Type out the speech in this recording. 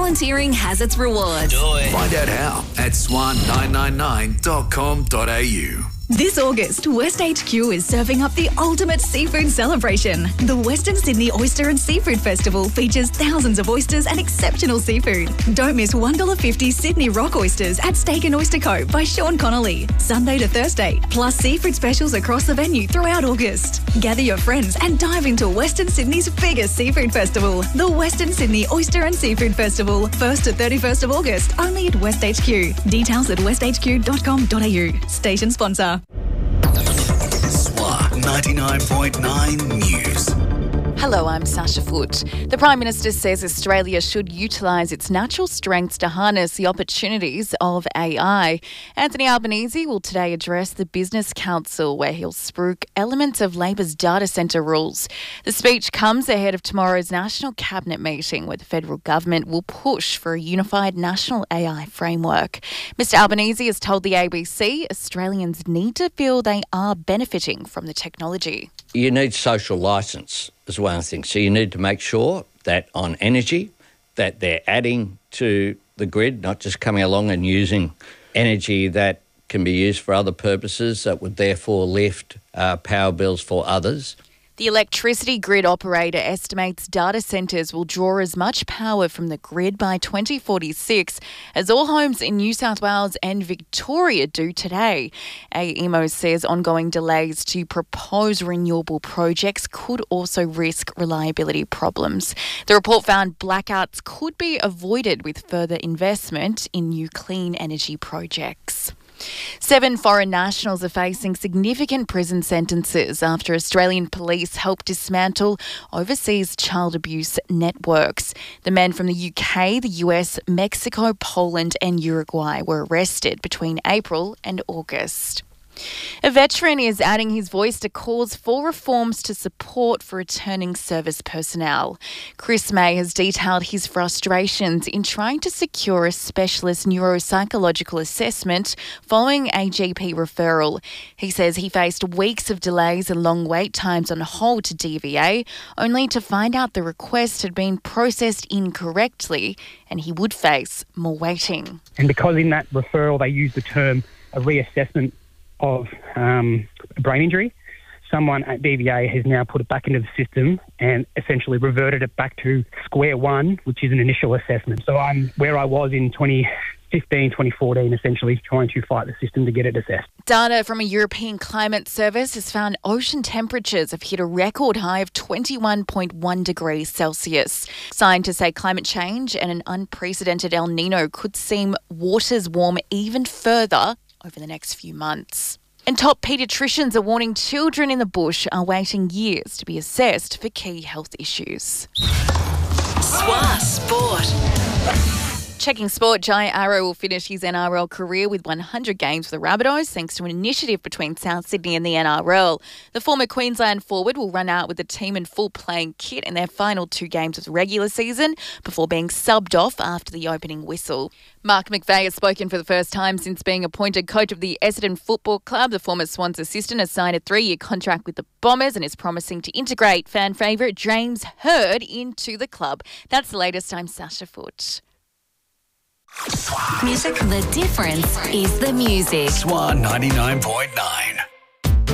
Volunteering has its rewards. Find out how at swan999.com.au. This August, West HQ is serving up the ultimate seafood celebration. The Western Sydney Oyster and Seafood Festival features thousands of oysters and exceptional seafood. Don't miss $1.50 Sydney Rock Oysters at Steak and Oyster Co. by Sean Connolly, Sunday to Thursday, plus seafood specials across the venue throughout August. Gather your friends and dive into Western Sydney's biggest seafood festival, the Western Sydney Oyster and Seafood Festival, 1st to 31st of August, only at West HQ. Details at westhq.com.au. Station sponsor. Swan 99.9 News. Hello, I'm Sasha Foote. The Prime Minister says Australia should utilise its natural strengths to harness the opportunities of AI. Anthony Albanese will today address the Business Council, where he'll spruik elements of Labor's data centre rules. The speech comes ahead of tomorrow's National Cabinet meeting, where the federal government will push for a unified national AI framework. Mr Albanese has told the ABC Australians need to feel they are benefiting from the technology. You need social licence as one thing. So you need to make sure that on energy, that they're adding to the grid, not just coming along and using energy that can be used for other purposes that would therefore lift power bills for others. The electricity grid operator estimates data centres will draw as much power from the grid by 2046 as all homes in New South Wales and Victoria do today. AEMO says ongoing delays to propose renewable projects could also risk reliability problems. The report found blackouts could be avoided with further investment in new clean energy projects. 7 foreign nationals are facing significant prison sentences after Australian police helped dismantle overseas child abuse networks. The men from the UK, the US, Mexico, Poland and Uruguay were arrested between April and August. A veteran is adding his voice to calls for reforms to support for returning service personnel. Chris May has detailed his frustrations in trying to secure a specialist neuropsychological assessment following a GP referral. He says he faced weeks of delays and long wait times on hold to DVA, only to find out the request had been processed incorrectly and he would face more waiting. And because in that referral they used the term a reassessment of brain injury, someone at DVA has now put it back into the system and essentially reverted it back to square one, which is an initial assessment. So I'm where I was in 2015, 2014, essentially trying to fight the system to get it assessed. Data from a European climate service has found ocean temperatures have hit a record high of 21.1 degrees Celsius. Scientists say climate change and an unprecedented El Nino could see waters warm even further over the next few months. And top paediatricians are warning children in the bush are waiting years to be assessed for key health issues. Swa Sport. Checking sport, Jai Arrow will finish his NRL career with 100 games for the Rabbitohs thanks to an initiative between South Sydney and the NRL. The former Queensland forward will run out with the team in full playing kit in their final 2 games of the regular season before being subbed off after the opening whistle. Mark McVeigh has spoken for the first time since being appointed coach of the Essendon Football Club. The former Swans assistant has signed a 3-year contract with the Bombers and is promising to integrate fan favourite James Hird into the club. That's the latest. I'm Sasha Foote. Music, the difference is the music. Swan 99.9.